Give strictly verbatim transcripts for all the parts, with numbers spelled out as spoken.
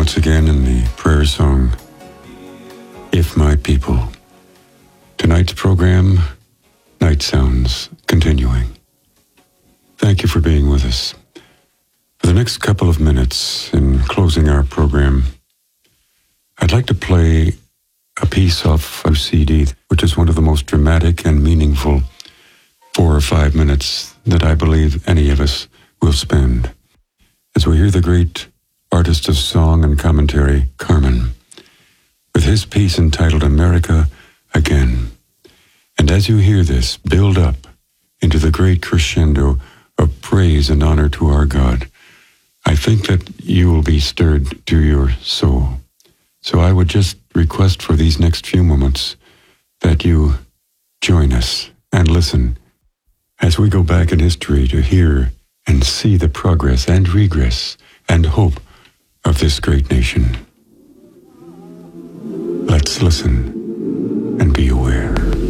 once again in the prayer song, If My People. Tonight's program, Night Sounds, continuing. Thank you for being with us. For the next couple of minutes, in closing our program, I'd like to play a piece off a C D, which is one of the most dramatic and meaningful four or five minutes that I believe any of us will spend, as we hear the great artist of song and commentary, Carmen, with his piece entitled America Again. And as you hear this build up into the great crescendo of praise and honor to our God, I think that you will be stirred to your soul. So I would just request for these next few moments that you join us and listen as we go back in history to hear and see the progress and regress and hope of this great nation. Let's listen and be aware.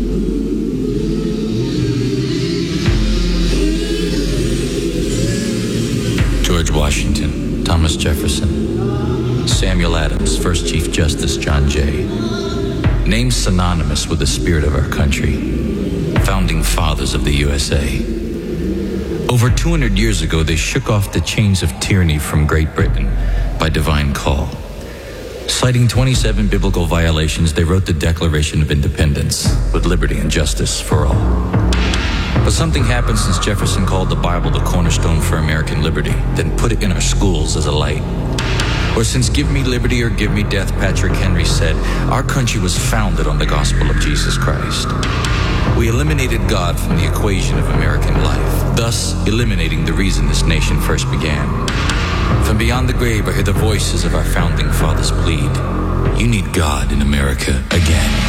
George Washington, Thomas Jefferson, Samuel Adams, First Chief Justice John Jay. Names synonymous with the spirit of our country. Founding fathers of the U S A. Over two hundred years ago, they shook off the chains of tyranny from Great Britain by divine call. Citing twenty-seven biblical violations, they wrote the Declaration of Independence with liberty and justice for all. But something happened since Jefferson called the Bible the cornerstone for American liberty, then put it in our schools as a light. Or since give me liberty or give me death, Patrick Henry said, our country was founded on the gospel of Jesus Christ. We eliminated God from the equation of American life, thus eliminating the reason this nation first began. From beyond the grave, I hear the voices of our founding fathers plead, you need God in America again.